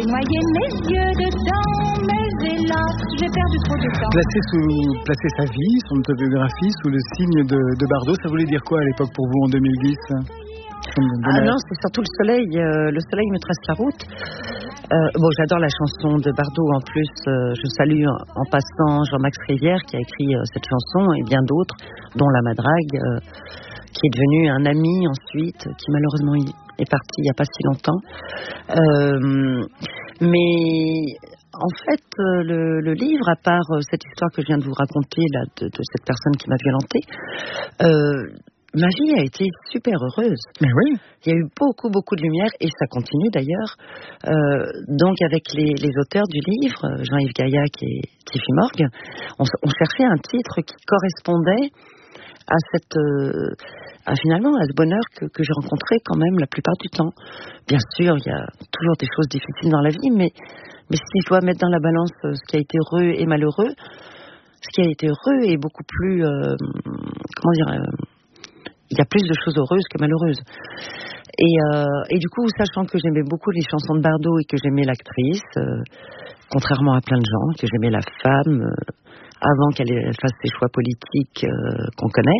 noyer mes yeux dedans, mais hélas, j'ai perdu trop de temps. Placer sa vie, son autobiographie, sous le signe de Bardot, ça voulait dire quoi à l'époque pour vous en 2010? Ah non, c'est surtout le soleil. Le soleil me trace la route. Bon, j'adore la chanson de Bardot. En plus, je salue en passant Jean-Max Rivière qui a écrit cette chanson et bien d'autres, dont La Madrague, qui est devenu un ami ensuite, qui malheureusement est parti il n'y a pas si longtemps. Mais en fait, le livre, à part cette histoire que je viens de vous raconter là, de cette personne qui m'a violentée, ma vie a été super heureuse. Mais oui. Il y a eu beaucoup de lumière et ça continue d'ailleurs. Donc avec les auteurs du livre, Jean-Yves Gaillac et Tiffy Morgue, on cherchait un titre qui correspondait à finalement à ce bonheur que j'ai rencontré quand même la plupart du temps. Bien sûr, il y a toujours des choses difficiles dans la vie, mais si je dois mettre dans la balance ce qui a été heureux et malheureux, ce qui a été heureux est beaucoup plus il y a plus de choses heureuses que malheureuses. Et du coup, sachant que j'aimais beaucoup les chansons de Bardot et que j'aimais l'actrice, contrairement à plein de gens, que j'aimais la femme avant qu'elle fasse ses choix politiques qu'on connaît,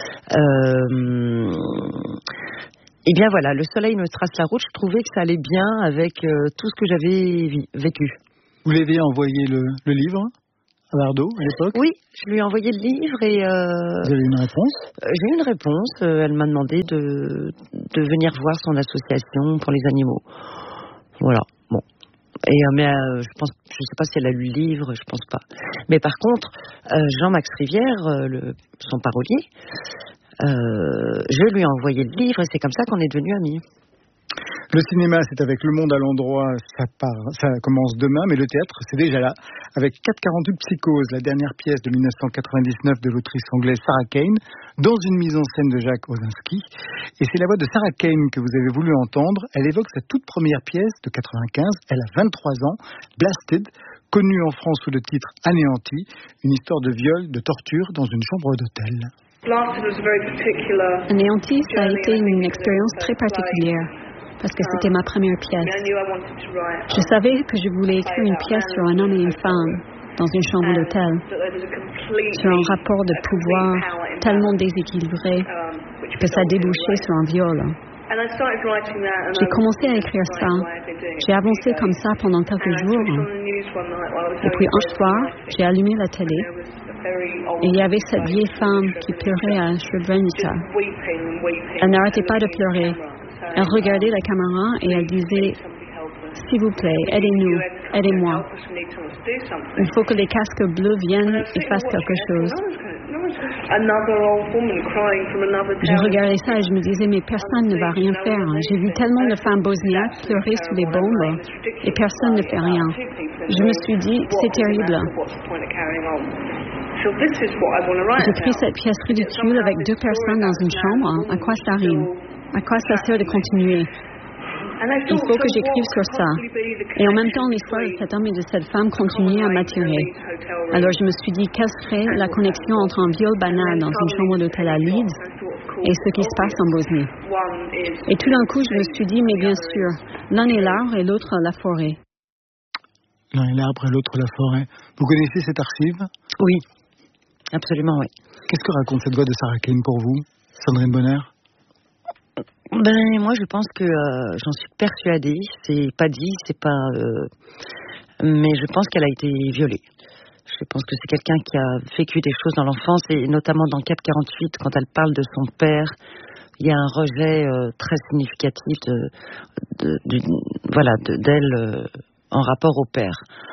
et bien voilà, le soleil me trace la route. Je trouvais que ça allait bien avec tout ce que j'avais vécu. Vous lui avez envoyé le livre à Bardot à l'époque? Oui, je lui ai envoyé le livre et... Vous avez eu une réponse? J'ai eu une réponse. Elle m'a demandé de venir voir son association pour les animaux. Voilà, bon. Et je sais pas si elle a lu le livre, je pense pas. Mais par contre, Jean-Max Rivière, son parolier, je lui ai envoyé le livre et c'est comme ça qu'on est devenus amis. Le cinéma, c'est avec Le Monde à l'endroit, ça commence demain, mais le théâtre, c'est déjà là, avec 448 Psychose, la dernière pièce de 1999 de l'autrice anglaise Sarah Kane, dans une mise en scène de Jacques Osinski. Et c'est la voix de Sarah Kane que vous avez voulu entendre. Elle évoque sa toute première pièce de 95, elle a 23 ans, Blasted, connue en France sous le titre Anéanti, une histoire de viol, de torture dans une chambre d'hôtel. Anéanti, ça a été une expérience très particulière. Parce que c'était ma première pièce. Je savais que je voulais écrire une pièce sur un homme et une femme dans une chambre d'hôtel, sur un rapport de pouvoir tellement déséquilibré que ça débouchait sur un viol. J'ai commencé à écrire ça. J'ai avancé comme ça pendant quelques jours. Et puis un soir, j'ai allumé la télé. Et il y avait cette vieille femme qui pleurait à Srebrenica. Elle n'arrêtait pas de pleurer. Elle regardait la caméra et elle disait « S'il vous plaît, aidez-nous, aidez-moi. Il faut que les casques bleus viennent et fassent quelque chose. » Je regardais ça et je me disais « Mais personne ne va rien faire. J'ai vu tellement de femmes bosniaques pleurer sous les bombes et personne ne fait rien. » Je me suis dit « C'est terrible. » J'écris cette pièce ridicule avec 2 personnes dans une chambre. À quoi ça rime? À quoi ça sert de continuer? Il faut que j'écrive sur ça. Et en même temps, l'histoire de cet homme et de cette femme continue à m'attirer. Alors je me suis dit, quelle serait la connexion entre un viol banal dans une chambre d'hôtel à Leeds et ce qui se passe en Bosnie? Et tout d'un coup, je me suis dit, mais bien sûr, l'un est l'arbre et l'autre la forêt. L'un est l'arbre et l'autre la forêt. Vous connaissez cette archive? Oui, absolument, oui. Qu'est-ce que raconte cette voix de Sarah Kane pour vous, Sandrine Bonner? Moi, je pense que j'en suis persuadée. C'est pas dit, c'est pas. Mais je pense qu'elle a été violée. Je pense que c'est quelqu'un qui a vécu des choses dans l'enfance et notamment dans Cap 48, quand elle parle de son père, il y a un rejet très significatif d'elle en rapport au père.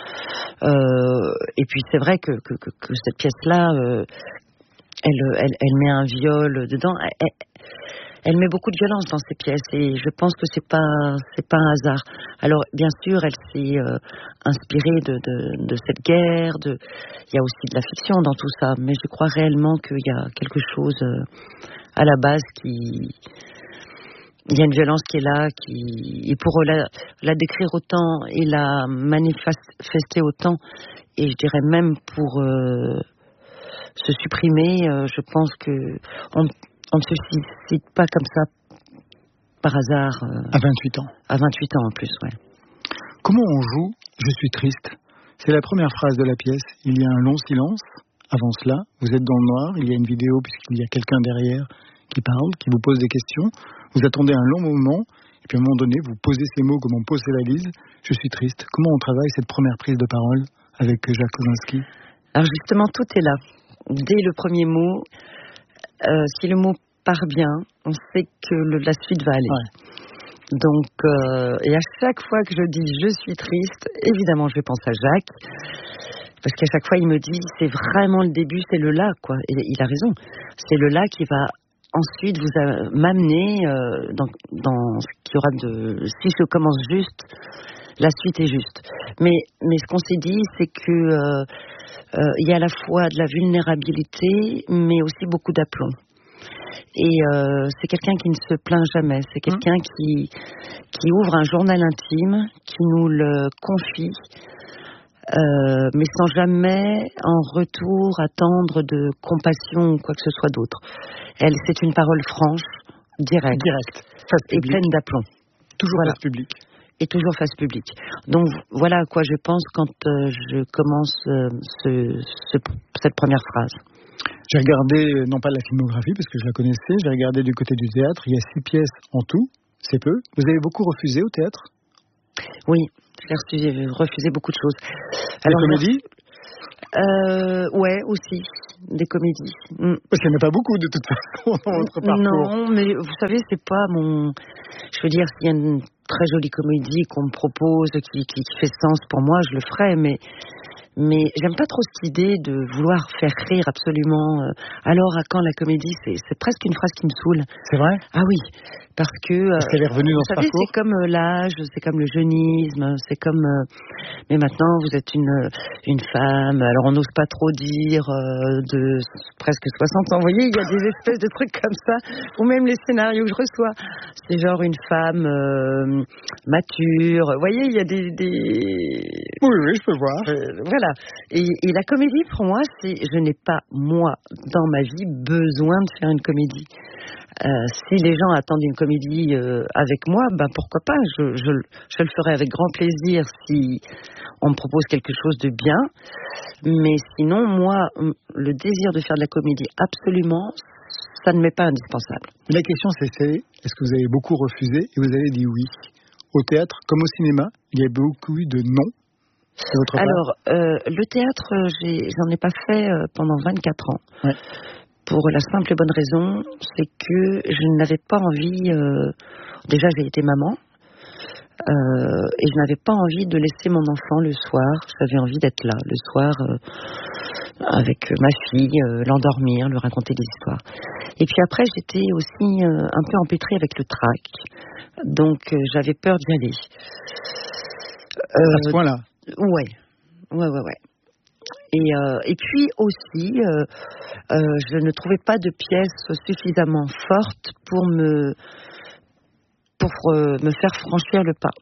Et puis c'est vrai que cette pièce-là, elle met un viol dedans. Elle met beaucoup de violence dans ses pièces et je pense que c'est pas un hasard. Alors bien sûr, elle s'est inspirée de cette guerre. Il y a aussi de la fiction dans tout ça, mais je crois réellement qu'il y a quelque chose à la base il y a une violence qui est là, et pour la décrire autant et la manifester autant, et je dirais même pour se supprimer, je pense que on ne se suicide pas comme ça par hasard. À 28 ans. À 28 ans en plus, ouais. Comment on joue « Je suis triste ». C'est la première phrase de la pièce. Il y a un long silence. Avant cela, vous êtes dans le noir. Il y a une vidéo puisqu'il y a quelqu'un derrière qui parle, qui vous pose des questions. Vous attendez un long moment. Et puis à un moment donné, vous posez ces mots comme on pose ses valises. Je suis triste. Comment on travaille cette première prise de parole avec Jacques Kosinski? Alors justement, tout est là. Dès le premier mot, si le mot part bien, on sait que la suite va aller. Ouais. Donc, et à chaque fois que je dis je suis triste, évidemment je vais penser à Jacques, parce qu'à chaque fois il me dit c'est vraiment le début, c'est le là, quoi. Et il a raison, c'est le là qui va ensuite m'amener dans ce qu'il y aura de. Si je commence juste, la suite est juste. Mais ce qu'on s'est dit, c'est que il y a à la fois de la vulnérabilité, mais aussi beaucoup d'aplomb. Et c'est quelqu'un qui ne se plaint jamais. C'est quelqu'un qui ouvre un journal intime, qui nous le confie, mais sans jamais en retour attendre de compassion ou quoi que ce soit d'autre. C'est une parole franche, directe et pleine d'aplomb. Toujours face publique. Et toujours face publique. Donc voilà à quoi je pense quand je commence cette première phrase. J'ai regardé, non pas la filmographie, parce que je la connaissais, j'ai regardé du côté du théâtre, il y a 6 pièces en tout, c'est peu. Vous avez beaucoup refusé au théâtre? Oui, j'ai refusé beaucoup de choses. Alors, des comédies? Ouais, aussi, des comédies. Parce qu'il n'y en a pas beaucoup de toute façon dans votre parcours. Non, mais vous savez, c'est pas mon... Je veux dire, s'il y a une très jolie comédie qu'on me propose, qui fait sens pour moi, je le ferai, mais j'aime pas trop cette idée de vouloir faire rire absolument. Alors à quand la comédie? C'est presque une phrase qui me saoule. C'est vrai? Ah oui, parce qu'elle est revenue dans ce parcours. C'est comme l'âge, c'est comme le jeunisme, c'est comme. Mais maintenant vous êtes une femme. Alors on n'ose pas trop dire de presque 60 ans. Vous voyez, il y a des espèces de trucs comme ça, ou même les scénarios que je reçois. C'est genre une femme mature. Vous voyez, il y a des. Oui, je peux voir. Voilà. Et la comédie, pour moi, je n'ai pas, moi, dans ma vie, besoin de faire une comédie. Si les gens attendent une comédie avec moi, ben pourquoi pas, je le ferai avec grand plaisir si on me propose quelque chose de bien. Mais sinon, moi, le désir de faire de la comédie, absolument, ça ne m'est pas indispensable. La question, c'est est-ce que vous avez beaucoup refusé et vous avez dit oui? Au théâtre, comme au cinéma, il y a beaucoup de non. Alors, le théâtre, j'en ai pas fait pendant 24 ans. Ouais. Pour la simple et bonne raison, c'est que je n'avais pas envie... déjà, j'ai été maman. Et je n'avais pas envie de laisser mon enfant le soir. J'avais envie d'être là, le soir, avec ma fille, l'endormir, lui raconter des histoires. Et puis après, j'étais aussi un peu empêtrée avec le trac. Donc, j'avais peur d'y aller. À ce point-là? Ouais. Et puis aussi, je ne trouvais pas de pièce suffisamment forte pour me faire franchir le pas.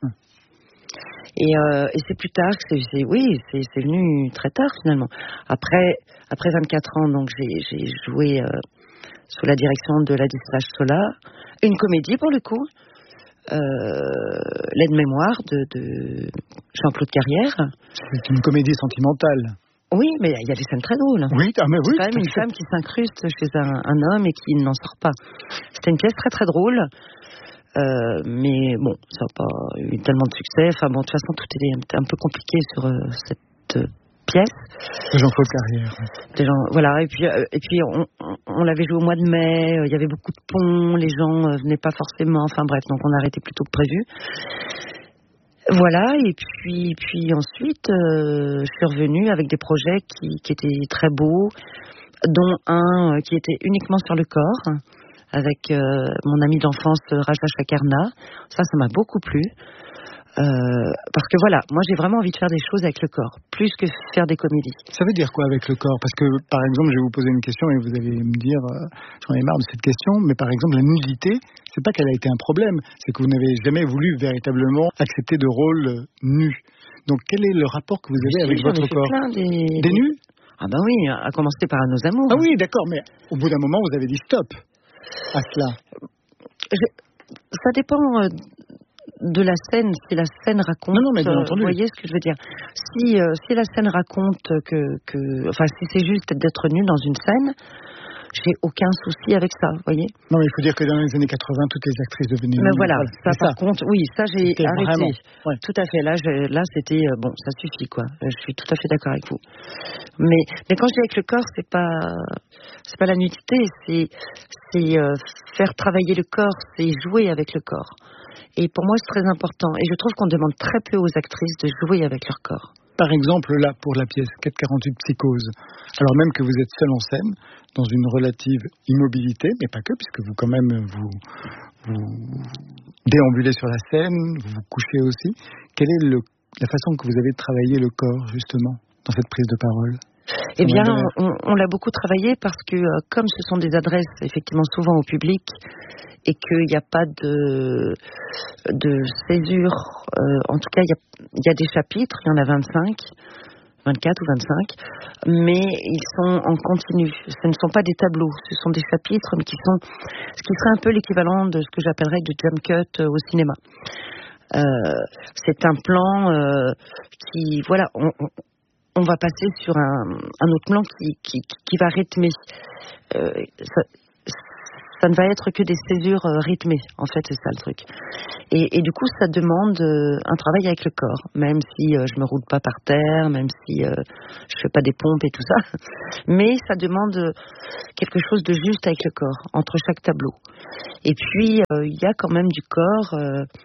Et c'est plus tard que c'est venu très tard finalement. Après 24 ans, donc j'ai joué sous la direction de Ladislas Sola, une comédie pour le coup. L'aide-mémoire de Jean-Claude Carrière. C'est une comédie sentimentale. Oui, mais il y a des scènes très drôles. Oui, c'est quand même une femme qui s'incruste chez un homme et qui n'en sort pas. C'était une pièce très très drôle, mais bon, ça n'a pas eu tellement de succès. Enfin bon, de toute façon, tout était un peu compliqué sur cette pièce. Jean-Claude Carrière. Voilà, et puis on l'avait joué au mois de mai, il y avait beaucoup de ponts, les gens venaient pas forcément, enfin bref, donc on a arrêté plus tôt que prévu. Voilà, et puis ensuite, je suis revenue avec des projets qui étaient très beaux, dont un qui était uniquement sur le corps, avec mon ami d'enfance Raja Shakarna. Ça m'a beaucoup plu. Parce que voilà, moi j'ai vraiment envie de faire des choses avec le corps, plus que faire des comédies. Ça veut dire quoi avec le corps? Parce que par exemple, je vais vous poser une question et vous allez me dire, j'en ai marre de cette question, mais par exemple la nudité, c'est pas qu'elle a été un problème, c'est que vous n'avez jamais voulu véritablement accepter de rôle nu. Donc quel est le rapport que vous avez avec votre corps? Des nus? Ah ben oui, à commencer par Nos Amours. Ah oui, d'accord, mais au bout d'un moment vous avez dit stop à cela. Ça dépend de la scène, si la scène raconte, non, mais bien entendu. vous voyez ce que je veux dire. Si la scène raconte enfin, si c'est juste d'être nu dans une scène, j'ai aucun souci avec ça, vous voyez. Non, mais il faut dire que dans les années 80, toutes les actrices devenaient nues. Mais voilà, par contre, oui, ça j'ai arrêté. Vraiment, ouais. Tout à fait. Là, c'était bon, ça suffit, quoi. Je suis tout à fait d'accord avec vous. Mais quand je dis avec le corps, c'est pas la nudité, c'est faire travailler le corps, c'est jouer avec le corps. Et pour moi, c'est très important. Et je trouve qu'on demande très peu aux actrices de jouer avec leur corps. Par exemple, là, pour la pièce 448 Psychose, alors même que vous êtes seul en scène, dans une relative immobilité, mais pas que, puisque vous, quand même, vous déambulez sur la scène, vous vous couchez aussi. Quelle est la façon que vous avez de travailler le corps, justement, dans cette prise de parole ? Eh bien, on l'a beaucoup travaillé parce que, comme ce sont des adresses, effectivement, souvent au public, et qu'il n'y a pas de césure, en tout cas, il y a des chapitres, il y en a 24 ou 25, mais ils sont en continu. Ce ne sont pas des tableaux, ce sont des chapitres, mais qui sont ce qui serait un peu l'équivalent de ce que j'appellerais du jump cut au cinéma. C'est un plan qui, voilà, on va passer sur un autre plan qui va rythmer. Ça ne va être que des césures rythmées, en fait, c'est ça le truc. Et du coup, ça demande un travail avec le corps, même si je me roule pas par terre, même si je fais pas des pompes et tout ça. Mais ça demande quelque chose de juste avec le corps, entre chaque tableau. Et puis, il y a quand même du corps.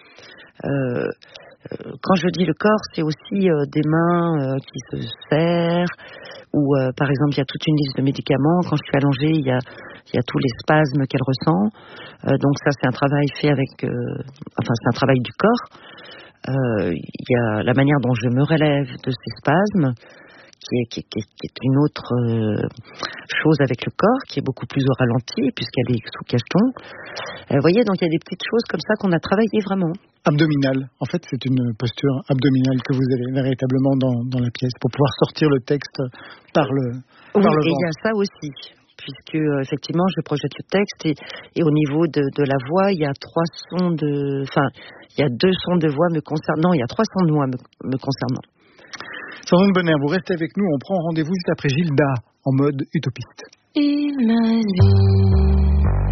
Quand je dis le corps, c'est aussi des mains qui se serrent, ou par exemple, il y a toute une liste de médicaments. Quand je suis allongée, il y a tous les spasmes qu'elle ressent. Donc ça, c'est un travail fait avec... c'est un travail du corps. Il y a la manière dont je me relève de ces spasmes, qui est une autre chose avec le corps, qui est beaucoup plus au ralenti, puisqu'elle est sous cacheton. Vous voyez, donc il y a des petites choses comme ça qu'on a travaillé vraiment. Abdominale. En fait, c'est une posture abdominale que vous avez véritablement dans la pièce, pour pouvoir sortir le texte par le ventre. Et il y a ça aussi, puisque effectivement, je projette le texte, et au niveau de la voix, il y a il y a 2 sons de voix me concernant, il y a 3 sons de voix me concernant. Sandrine Bonner, vous restez avec nous, on prend rendez-vous juste après Gilda, en mode utopiste. Imagine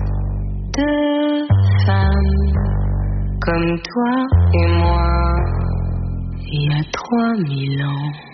2 femmes comme toi et moi, il y a 3000 ans.